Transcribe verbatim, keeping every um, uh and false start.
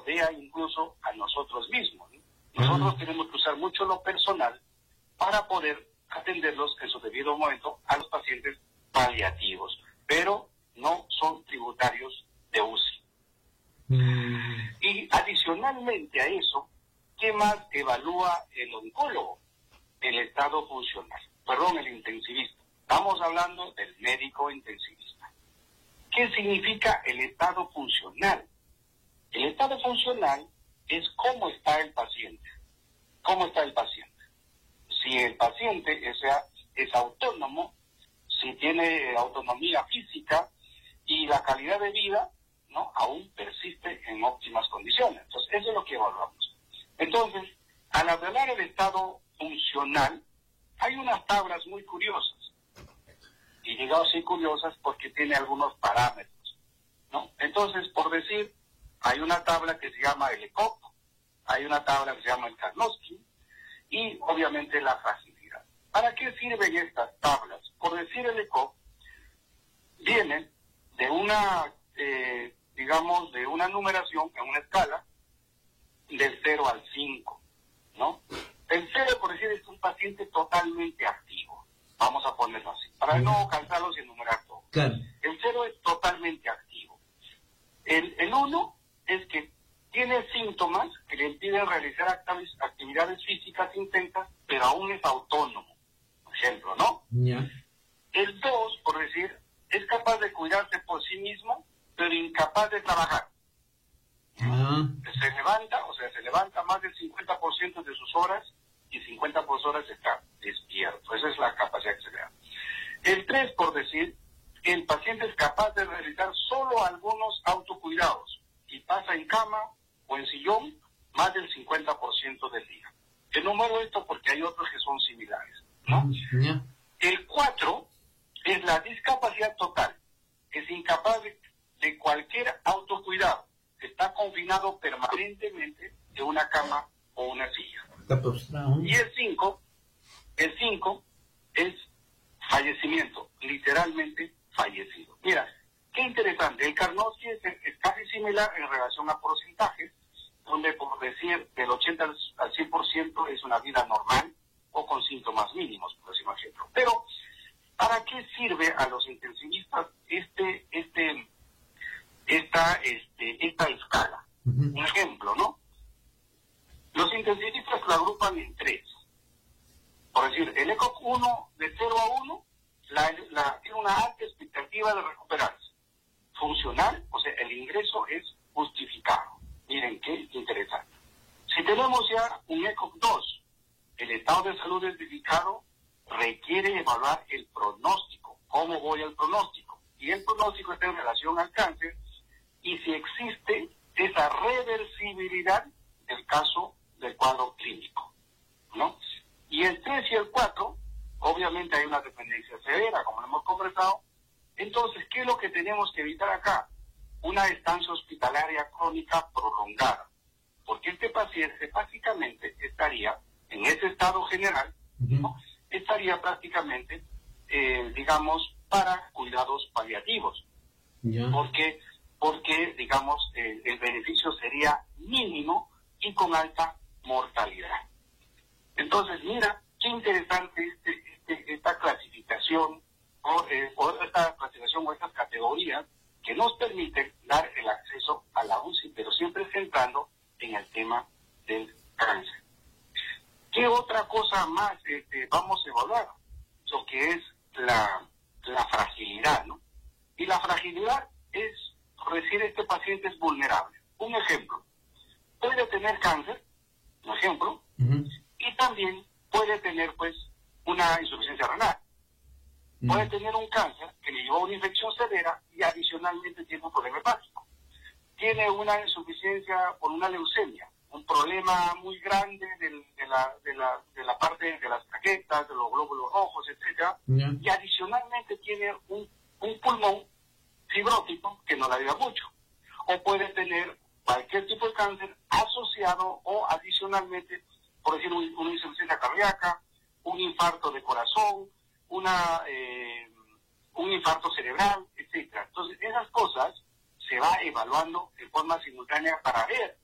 rodea incluso a nosotros mismos, ¿no? Nosotros uh-huh. tenemos que usar mucho lo personal para poder atenderlos en su debido momento a los pacientes paliativos, pero no son tributarios de U C I. Mm. Y adicionalmente a eso, ¿qué más evalúa el oncólogo? El estado funcional, perdón, el intensivista. Estamos hablando del médico intensivista. ¿Qué significa el estado funcional? El estado funcional es cómo está el paciente. ¿Cómo está el paciente? Si el paciente es, es autónomo, si tiene autonomía física y la calidad de vida, ¿no?, aún persiste en óptimas condiciones. Entonces, eso es lo que evaluamos. Entonces, al hablar del estado funcional, hay unas tablas muy curiosas. Y digo así curiosas porque tiene algunos parámetros, ¿no? Entonces, por decir, hay una tabla que se llama el E C O P, hay una tabla que se llama el Karnofsky, y obviamente la fragilidad. ¿Para qué sirven estas tablas? Por decir el E C O P, vienen de una, eh, digamos, de una numeración en una escala del cero al cinco, ¿no? El cero, por decir, es un paciente totalmente activo. Vamos a ponerlo así, para no cansarlos y enumerar todo. Claro. El cero es totalmente activo. El, el uno es que tiene síntomas que le impiden realizar actividades físicas intensas, pero aún es autónomo, por ejemplo, ¿no? Yeah. El dos, por decir, es capaz de cuidarse por sí mismo, pero incapaz de trabajar. Uh-huh. Se levanta, o sea, se levanta más del cincuenta por ciento de sus horas y cincuenta por ciento horas está despierto. Esa es la capacidad que se le da. El tres, por decir, el paciente es capaz de realizar solo algunos autocuidados y pasa en cama o en sillón más del cincuenta por ciento del día. Enumero esto porque hay otros que son similares, ¿no? Uh-huh. Yeah. El cuatro es la discapacidad total. Es incapaz de, de cualquier autocuidado. Está confinado permanentemente en una cama o una silla. Está postrado. Y el cinco, el cinco es fallecimiento, literalmente fallecido. Mira, qué interesante. El Karnofsky es, es casi similar en relación a porcentajes, donde por decir del ochenta al cien por ciento es una vida normal o con síntomas mínimos, por decir un ejemplo. Pero, ¿para qué sirve a los intensivistas este, este, esta, este, esta escala? Uh-huh. Un ejemplo, ¿no? Los intensivistas la agrupan en tres. Por decir, el E C O P uno de cero a uno la, la, tiene una alta expectativa de recuperarse. Funcional, o sea, el ingreso es justificado. Miren qué interesante. Si tenemos ya un E C O P dos, el estado de salud es delicado, requiere evaluar el pronóstico. ¿Cómo voy al pronóstico? Y el pronóstico está en relación al cáncer y si existe esa reversibilidad del caso del cuadro clínico, ¿no? Y el tres y el cuatro, obviamente hay una dependencia severa, como lo hemos conversado. Entonces, ¿qué es lo que tenemos que evitar acá? Una estancia hospitalaria crónica prolongada, porque este paciente básicamente estaría en ese estado general, ¿no? Estaría prácticamente, eh, digamos, para cuidados paliativos, yeah. porque, porque digamos, eh, el beneficio sería mínimo y con alta mortalidad. Entonces, mira, qué interesante este, este, esta clasificación, o, eh, o esta clasificación o estas categorías que nos permiten dar el acceso a la U C I, pero siempre centrando en el tema del cáncer. ¿Qué otra cosa más este, vamos a evaluar? Lo que es la, la fragilidad, ¿no? Y la fragilidad es, por decir, este paciente es vulnerable. Un ejemplo, puede tener cáncer, un ejemplo, uh-huh. y también puede tener, pues, una insuficiencia renal. Uh-huh. Puede tener un cáncer que le llevó a una infección severa y adicionalmente tiene un problema hepático. Tiene una insuficiencia por una leucemia, un problema muy grande del, de, la, de, la, de la parte de las plaquetas, de los glóbulos rojos, etcétera, yeah. y adicionalmente tiene un, un pulmón fibrótico que no le ayuda mucho. O puede tener cualquier tipo de cáncer asociado o adicionalmente, por decir, un, una insuficiencia cardíaca, un infarto de corazón, una, eh, un infarto cerebral, etcétera. Entonces, esas cosas se va evaluando de forma simultánea para ver